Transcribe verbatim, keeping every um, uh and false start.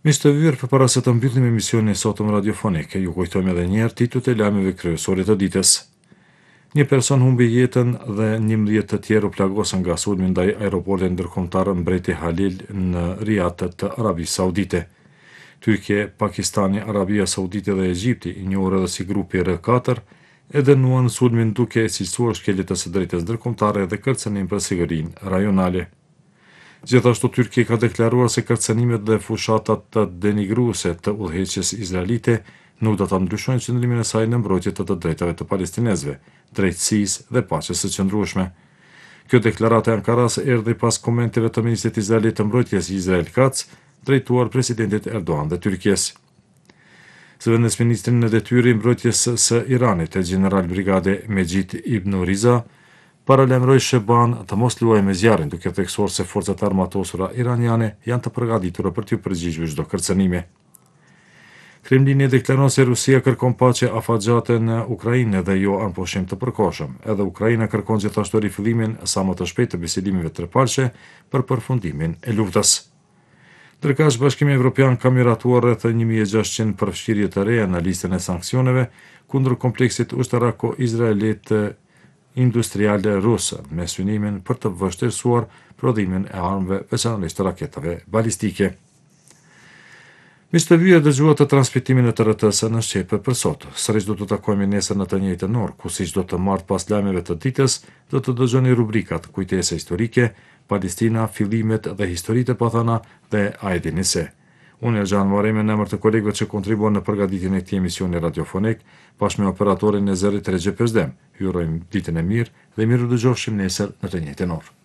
Miq të vyrë, përpara se të mbyllim emisionin e sotëm radiofonik, ju kujtojmë edhe një herë titujt e lajmeve kryesore të ditës. Një person humbi jetën dhe njëmbëdhjetë të tjerë u plagosën nga sulmi ndaj aeroportit ndërkombëtar Mbreti Halil në Riyadh të Arabisë Saudite. Turqia, Pakistani, Arabia Saudite dhe Egjipti, i njohur edhe si grupi R katër, e dënuan sulmin duke e cilësuar shkelje të së drejtës ndërkombëtare dhe kërcënim për sigurinë rajonale. Gjithashtu Turqia ka deklaruar se kërcënimet dhe fushatat të denigruese të udhëheqjes izraelite nuk do ta ndryshojnë qëndrimin e saj në mbrojtje të të drejtave të palestinezëve, drejtësisë dhe paqes së qëndrueshme. Kjo deklaratë e Ankaras erdhi pas komenteve të ministrit izraelit të mbrojtjes Israel Katz, drejtuar presidentit Erdogan dhe Turqisë. Zëvendësministri në detyrë i mbrojtjes së Iranit, e general brigade Mejid Ibn Riza, paralajmëroi Sheban të mos luajë me zjarrin, duke theksuar se forcat armatosura iraniane janë të përgatitura për t'u përgjigjur çdo kërcënimi. Kremlini deklaron se Rusia kërkon paqe afatgjate në Ukrainë dhe jo anëpushim të përkohshëm. Edhe Ukraina kërkon gjithashtu rifillimin sa më të shpejtë të bisedimeve trepalçe për përfundimin e luftës. Ndërkësh Bashkimi Evropian ka miratuar rreth një mijë e gjashtëqind përfshirje të reja në listën e sanksioneve kundër kompleksit ushtarako-izraelit industriale ruse, me synimin për të vështirësuar prodhimin e armëve, veçanërisht të raketave balistike. Miq të vyrë, dëgjuat të transmitimin e T R T-s në Shqip për sot. Sërish do të takojmë nesër në të njëjtën orë, ku siç do të martë pas lajmeve të ditës, do të dëgjoni rubrikat Kujtese historike, Palestina, fillimet dhe historitë e pathana dhe A e dini se. Unë Erxhan Muharremi në emër të kolegëve që kontribuan në përgatitjen e këtij emisioni radiofonik, bashkë me operatorin e zërit Recep Özdem. Ju urojmë ditën e mirë dhe miru dëgjofshim nesër në të njëjtën orë.